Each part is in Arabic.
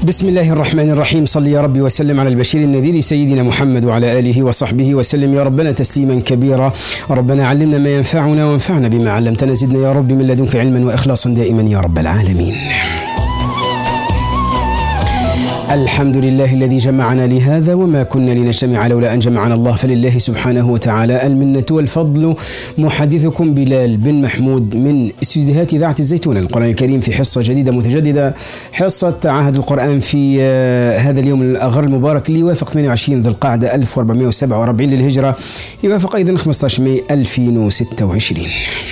بسم الله الرحمن الرحيم. صل يا ربي وسلم على البشير النذير سيدنا محمد وعلى آله وصحبه وسلم يا ربنا تسليما كبيرا. ربنا علمنا ما ينفعنا وانفعنا بما علمتنا، زدنا يا رب من لدنك علما وإخلاصا دائما يا رب العالمين. الحمد لله الذي جمعنا لهذا وما كنا لنجتمع لولا أن جمعنا الله، فلله سبحانه وتعالى المنة والفضل. محدثكم بلال بن محمود من استديوهات إذاعة الزيتون القرآن الكريم في حصة جديدة متجددة، حصة عهد القرآن في هذا اليوم الأغر المبارك اللي يوافق 28 ذي القعدة 1447 للهجرة، يوافق أيضا 15 ماي 2026.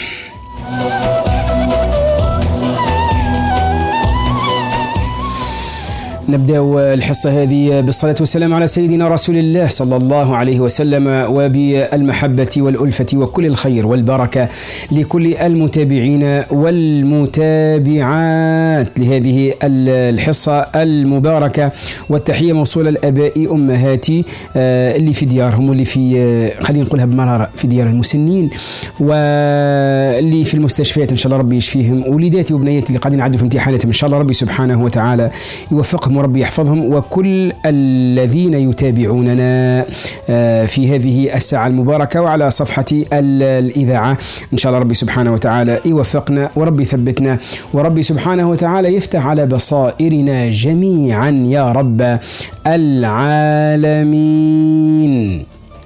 نبدأ الحصة هذه بالصلاة والسلام على سيدنا رسول الله صلى الله عليه وسلم، وبالمحبة والألفة وكل الخير والبركة لكل المتابعين والمتابعات لهذه الحصة المباركة، والتحية موصولة الآباء أمهاتي اللي في ديارهم واللي في خلينا نقولها بمرارة في ديار المسنين، واللي في المستشفيات إن شاء الله ربي يشفيهم، وليداتي وبنياتي اللي قاعدين يعدوا في امتحاناتهم إن شاء الله ربي سبحانه وتعالى يوفقهم وربي يحفظهم، وكل الذين يتابعوننا في هذه الساعة المباركة وعلى صفحة الإذاعة إن شاء الله ربي سبحانه وتعالى يوفقنا وربي يثبتنا وربي سبحانه وتعالى يفتح على بصائرنا جميعا يا رب العالمين.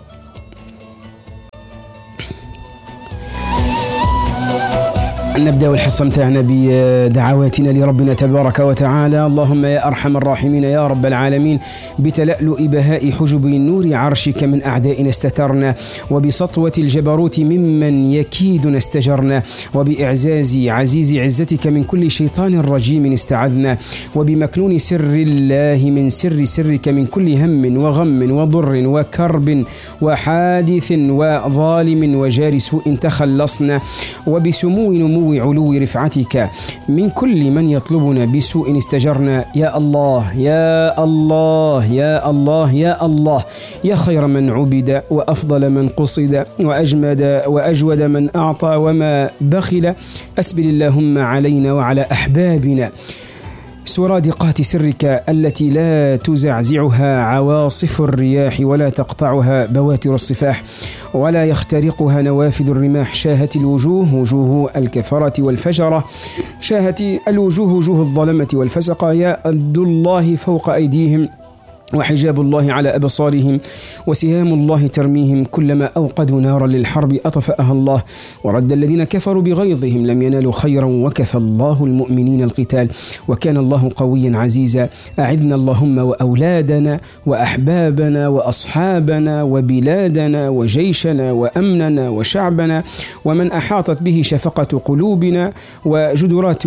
نبدأ الحصة متاعنا بدعواتنا لربنا تبارك وتعالى. اللهم يا أرحم الراحمين يا رب العالمين، بتلألؤ بهاء حجب النور عرشك من أعدائنا استترنا، وبسطوة الجبروت ممن يكيدنا استجرنا، وبإعزاز عزيز عزتك من كل شيطان رجيم استعذنا، وبمكنون سر الله من سر سرك من كل هم وغم وضر وكرب وحادث وظالم وجار سوء تخلصنا، وبسمو نمو علو رفعتك من كل من يطلبنا بسوء استجرنا. يا الله يا الله يا الله يا الله، يا خير من عبد وأفضل من قصد وأجمد وأجود من أعطى وما بخل، أسبل اللهم علينا وعلى أحبابنا سرادقات سرك التي لا تزعزعها عواصف الرياح ولا تقطعها بواتر الصفاح ولا يخترقها نوافذ الرماح. شاهت الوجوه وجوه الكفرة والفجرة، شاهت الوجوه وجوه الظلمة والفسقة، يد الله فوق أيديهم وحجاب الله على أبصارهم وسهام الله ترميهم، كلما أوقدوا نارا للحرب أطفأها الله، ورد الذين كفروا بغيظهم لم ينالوا خيرا، وكفى الله المؤمنين القتال وكان الله قويا عزيزا. أعذنا اللهم وأولادنا وأحبابنا وأصحابنا وبلادنا وجيشنا وأمننا وشعبنا ومن أحاطت به شفقة قلوبنا وجدرات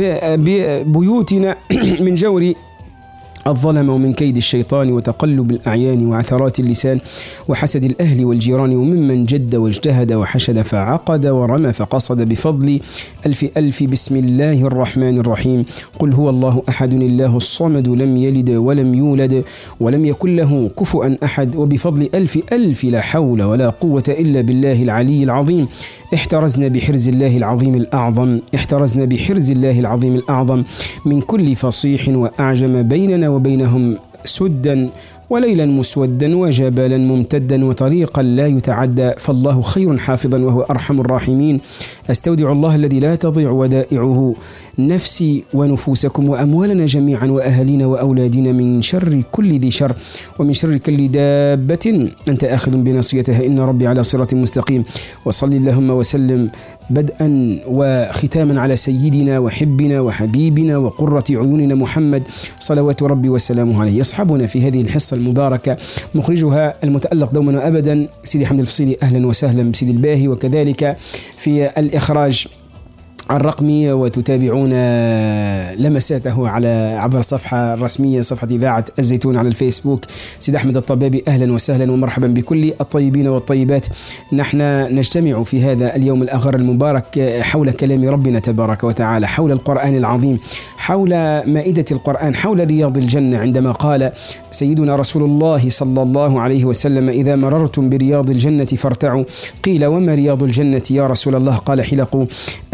بيوتنا من جور الظلم ومن كيد الشيطان وتقلب الأعيان وعثرات اللسان وحسد الأهل والجيران، وممن جد واجتهد وحشد فعقد ورمى فقصد، بفضل ألف ألف بسم الله الرحمن الرحيم. قل هو الله أحد الله الصمد لم يلد ولم يولد ولم يكن له كفوا أحد، وبفضل ألف ألف لا حول ولا قوة إلا بالله العلي العظيم. احترزنا بحرز الله العظيم الأعظم، احترزنا بحرز الله العظيم الأعظم من كل فصيح وأعجم بيننا وبينهم سدا وليلا مسودا وجبلا ممتدا وطريقا لا يتعدى، فالله خير حافظا وهو أرحم الراحمين. أستودع الله الذي لا تضيع ودائعه نفسي ونفوسكم وأموالنا جميعا وأهلنا وأولادنا من شر كل ذي شر ومن شر كل دابة أنت آخذ بناصيتها، إن ربي على صراط مستقيم. وصل اللهم وسلم بدءا وختاما على سيدنا وحبنا وحبيبنا وقرة عيوننا محمد صلوات ربي وسلامه عليه. يصحبنا في هذه الحصة المباركة مخرجها المتألق دوما وأبدا سيدي حمد الفصيلي، أهلا وسهلا بسيدي الباهي، وكذلك في الإخراج الرقمي، وتتابعون لمساته عبر الصفحة الرسمية صفحة إذاعة الزيتون على الفيسبوك سيد أحمد الطبابي. أهلا وسهلا ومرحبا بكل الطيبين والطيبات. نحن نجتمع في هذا اليوم الأغر المبارك حول كلام ربنا تبارك وتعالى، حول القرآن العظيم، حول مائدة القرآن، حول رياض الجنة، عندما قال سيدنا رسول الله صلى الله عليه وسلم: إذا مررتم برياض الجنة فارتعوا. قيل: وما رياض الجنة يا رسول الله؟ قال: حلق الذكر.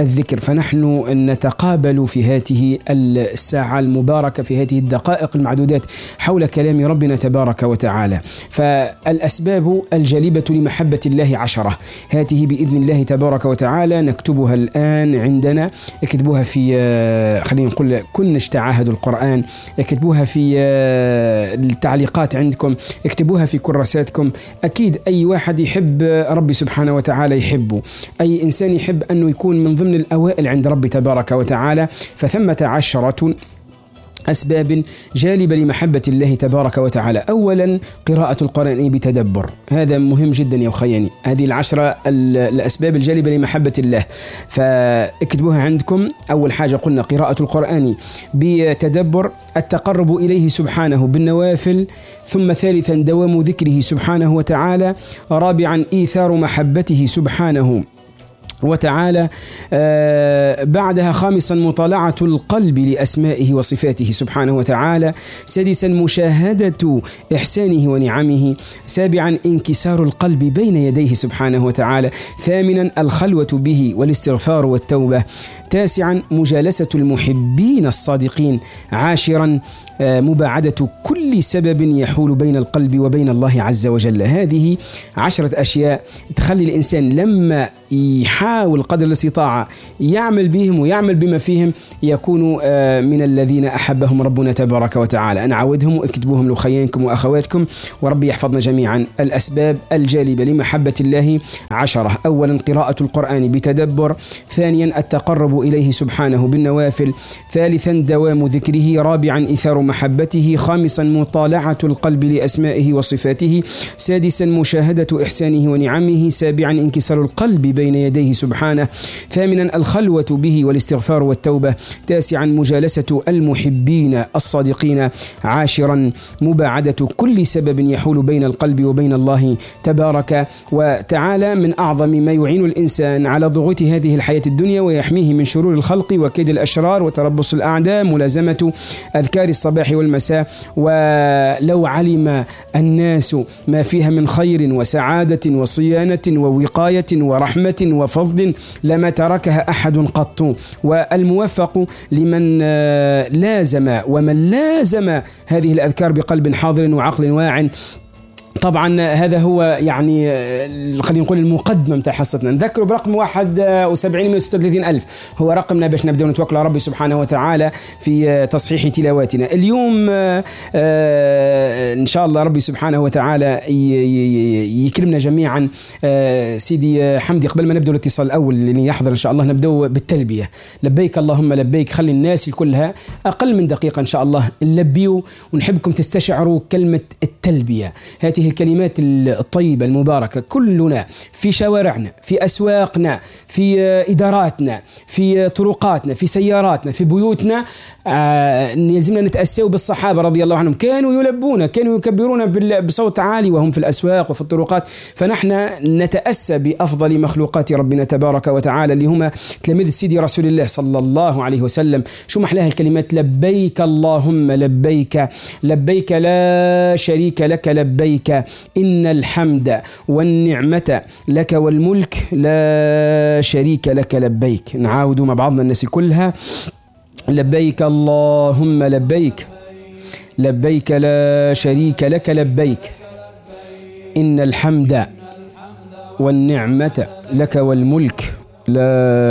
فنحن نتقابل في هذه الساعة المباركة، في هذه الدقائق المعدودات حول كلام ربنا تبارك وتعالى. فالأسباب الجالبة لمحبة الله 10، هذه بإذن الله تبارك وتعالى نكتبها الآن عندنا. اكتبوها في خلينا نقول كنش تعاهدوا القرآن، اكتبوها في التعليقات عندكم، اكتبوها في كراساتكم. أكيد أي واحد يحب ربي سبحانه وتعالى يحبه، أي إنسان يحب أنه يكون من ضمن الأوائل عند ربي تبارك وتعالى. فثمة 10 أسباب جالبة لمحبة الله تبارك وتعالى. أولا قراءة القرآن بتدبر، هذا مهم جدا يا أخياني. هذه 10 الأسباب الجالبة لمحبة الله، فاكتبوها عندكم. أول حاجة قلنا قراءة القرآن بتدبر، التقرب إليه سبحانه بالنوافل، ثم ثالثا دوام ذكره سبحانه وتعالى، رابعا إيثار محبته سبحانه وتعالى، بعدها خامسا مطالعة القلب لأسمائه وصفاته سبحانه وتعالى، سادسا مشاهدة إحسانه ونعمه، سابعا انكسار القلب بين يديه سبحانه وتعالى، ثامنا الخلوة به والاستغفار والتوبة، تاسعا مجالسة المحبين الصادقين، عاشرا مباعدة كل سبب يحول بين القلب وبين الله عز وجل. هذه 10 أشياء تخلي الإنسان لما يحاول قدر الاستطاعة يعمل بهم ويعمل بما فيهم يكون من الذين أحبهم ربنا تبارك وتعالى. أنا عودهم واكتبوهم لأخيانكم وأخواتكم، وربي يحفظنا جميعا. الأسباب الجالبة لمحبة الله 10: أولا قراءة القرآن بتدبر، ثانيا التقرب إليه سبحانه بالنوافل، ثالثا دوام ذكره، رابعا إيثار محبته، خامسا مطالعة القلب لأسمائه وصفاته، سادسا مشاهدة إحسانه ونعمه، سابعا انكسار القلب بين يديه سبحانه، ثامنا الخلوة به والاستغفار والتوبة، تاسعا مجالسة المحبين الصادقين، عاشرا مباعدة كل سبب يحول بين القلب وبين الله تبارك وتعالى. من أعظم ما يعين الإنسان على ضغوط هذه الحياة الدنيا ويحميه من شرور الخلق وكيد الأشرار وتربص الأعداء ملازمة أذكار الصباح والمساء. ولو علم الناس ما فيها من خير وسعادة وصيانة ووقاية ورحمة وفضل لما تركها أحد قط. والموفق لمن لازم ومن لازم هذه الأذكار بقلب حاضر وعقل واع. طبعا هذا هو يعني خلينا نقول المقدمة متاع حصتنا. نذكروا برقم 71,136,000 هو رقمنا باش نبدأ نتوكل على ربي سبحانه وتعالى في تصحيح تلاواتنا. اليوم إن شاء الله ربي سبحانه وتعالى يكرمنا جميعا. سيدي حمدي قبل ما نبدأ الاتصال الأول اللي يحضر إن شاء الله نبدأ بالتلبية. لبيك اللهم لبيك. خلي الناس كلها أقل من دقيقة إن شاء الله نلبيوا، ونحبكم تستشعروا كلمة التلبية. هذه الكلمات الطيبة المباركة كلنا في شوارعنا، في أسواقنا، في إداراتنا، في طرقاتنا، في سياراتنا، في بيوتنا، يلزمنا نتأسوا بالصحابة رضي الله عنهم، كانوا يلبون، كانوا يكبرون بصوت عالي وهم في الأسواق وفي الطرقات. فنحن نتأسى بأفضل مخلوقات ربنا تبارك وتعالى اللي هم تلاميذ سيدي رسول الله صلى الله عليه وسلم. شو محلاها الكلمات لبيك اللهم لبيك، لبيك لا شريك لك لبيك، إن الحمد والنعمة لك والملك لا شريك لك لبيك. نعاود مع بعضنا الناس كلها: لبيك اللهم لبيك، لبيك لا شريك لك لبيك، إن الحمد والنعمة لك والملك لا